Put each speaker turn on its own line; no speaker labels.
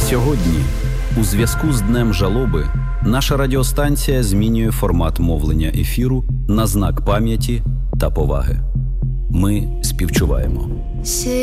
Сьогодні, у зв'язку з Днем жалоби, наша радіостанція змінює формат мовлення ефіру на знак пам'яті та поваги. Ми співчуваємо.